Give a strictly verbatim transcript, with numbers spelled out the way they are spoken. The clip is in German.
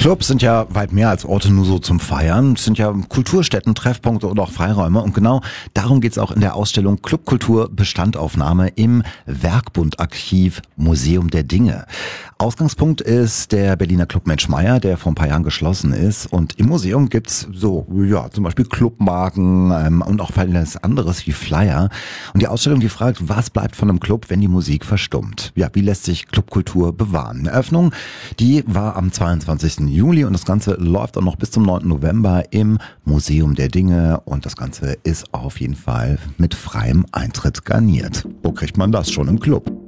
Clubs sind ja weit mehr als Orte nur so zum Feiern. Es sind ja Kulturstätten, Treffpunkte oder auch Freiräume. Und genau darum geht's auch in der Ausstellung Clubkultur Bestandaufnahme im Werkbundarchiv Museum der Dinge. Ausgangspunkt ist der Berliner Club Mensch-Meier, der vor ein paar Jahren geschlossen ist. Und im Museum gibt's so, ja, zum Beispiel Clubmarken ähm, und auch vieles anderes wie Flyer. Und die Ausstellung, die fragt, was bleibt von einem Club, wenn die Musik verstummt? Ja, wie lässt sich Clubkultur bewahren? Eine Eröffnung, die war am zweiundzwanzigsten Juli und das Ganze läuft auch noch bis zum neunten November im Museum der Dinge. Und das Ganze ist auf jeden Fall mit freiem Eintritt garniert. Wo kriegt man das schon im Club?